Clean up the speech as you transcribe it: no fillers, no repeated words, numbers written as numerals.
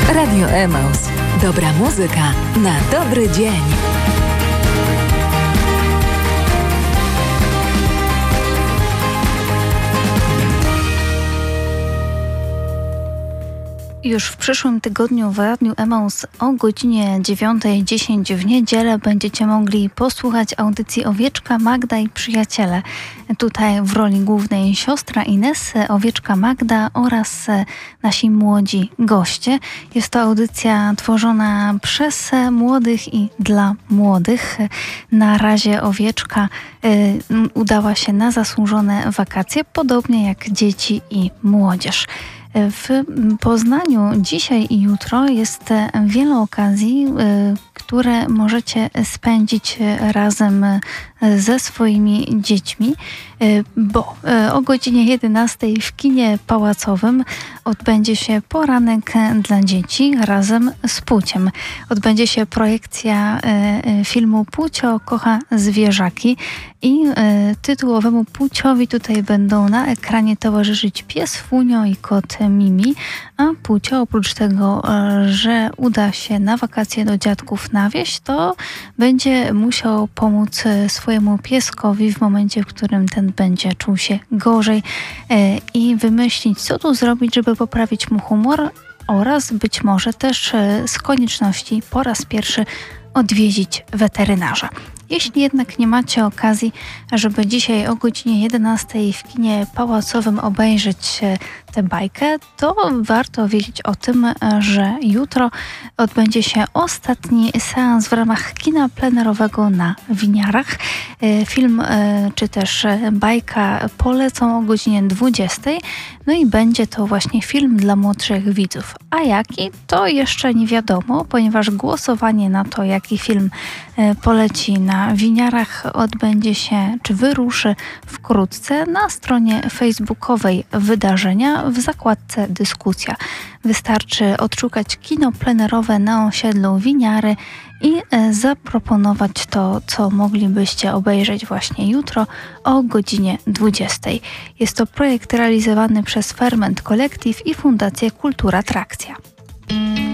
Radio Emaus. Dobra muzyka na dobry dzień. Już w przyszłym tygodniu w Radiu Emaus o godzinie 9:10 w niedzielę będziecie mogli posłuchać audycji Owieczka, Magda i Przyjaciele. Tutaj w roli głównej siostra Ines, Owieczka Magda oraz nasi młodzi goście. Jest to audycja tworzona przez młodych i dla młodych. Na razie Owieczka udała się na zasłużone wakacje, podobnie jak dzieci i młodzież. W Poznaniu dzisiaj i jutro jest wiele okazji, które możecie spędzić razem ze swoimi dziećmi, bo o godzinie 11 w kinie pałacowym odbędzie się poranek dla dzieci razem z Puciem. Odbędzie się projekcja filmu Pucio kocha zwierzaki i tytułowemu Puciowi tutaj będą na ekranie towarzyszyć pies Funio i kot Mimi, a Pucio oprócz tego, że uda się na wakacje do dziadków na wieś, to będzie musiał pomóc swojemu pieskowi w momencie, w którym ten będzie czuł się gorzej i wymyślić, co tu zrobić, żeby poprawić mu humor oraz być może też z konieczności po raz pierwszy odwiedzić weterynarza. Jeśli jednak nie macie okazji, żeby dzisiaj o godzinie 11 w kinie pałacowym obejrzeć tę bajkę, to warto wiedzieć o tym, że jutro odbędzie się ostatni seans w ramach kina plenerowego na Winiarach. Film czy też bajka polecą o godzinie 20. No i będzie to właśnie film dla młodszych widzów. A jaki? To jeszcze nie wiadomo, ponieważ głosowanie na to, jaki film poleci na Winiarach odbędzie się, czy wyruszy wkrótce na stronie facebookowej wydarzenia w zakładce dyskusja. Wystarczy odszukać kino plenerowe na osiedlu Winiary i zaproponować to, co moglibyście obejrzeć właśnie jutro o godzinie 20. Jest to projekt realizowany przez Ferment Collective i Fundację Kultura Trakcja.